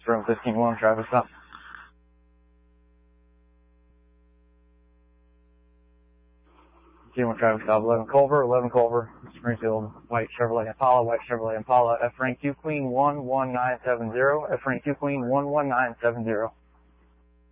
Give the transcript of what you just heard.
from 15-1, traffic stop. G1 traffic stop, 11 Culver, Springfield, white Chevrolet Impala, F rank Q Queen 11970, F rank Q Queen 11970.